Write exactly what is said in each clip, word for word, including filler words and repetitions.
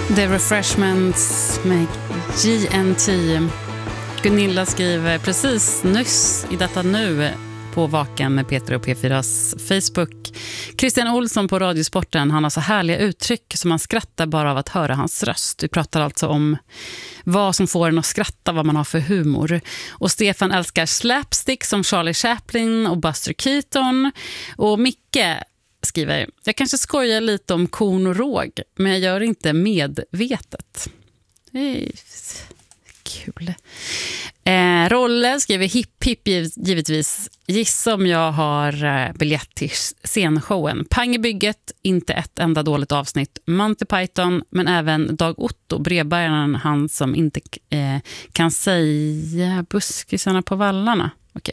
The Refreshments med G N T. Gunilla skriver precis nyss i detta nu på Vaken med Peter och P fyras Facebook. Christian Olsson på Radiosporten, han har så härliga uttryck som man skrattar bara av att höra hans röst. Vi pratar alltså om vad som får en att skratta, vad man har för humor. Och Stefan älskar slapstick som Charlie Chaplin och Buster Keaton. Och Micke skriver, jag kanske skojar lite om kon och råg, men jag gör inte medvetet. Det är kul. Eh, Rolle skriver hipp hipp givetvis. Gissa om jag har eh, biljett till scenshowen. Pang i bygget, inte ett enda dåligt avsnitt. Monty Python, men även Dag Otto, brevbäraren, han som inte eh, kan säga buskisarna på vallarna. Okej.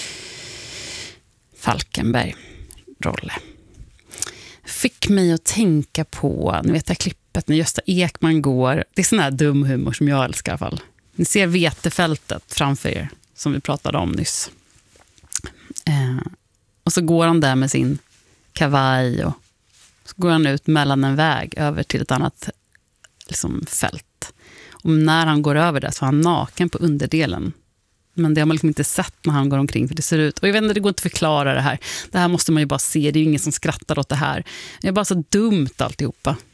Falkenberg, Rolle. Fick mig att tänka på, ni vet det här klippet när Gösta Ekman går. Det är sån här dum humor som jag älskar i alla fall. Ni ser vetefältet framför er som vi pratade om nyss. Eh, och så går han där med sin kavaj och så går han ut mellan en väg över till ett annat liksom, fält. Och när han går över där så är han naken på underdelen. Men det har man liksom inte sett när han går omkring, för det ser ut. Och jag vet inte, det går inte att förklara det här. Det här måste man ju bara se, det är ju ingen som skrattar åt det här. Det är bara så dumt alltihopa.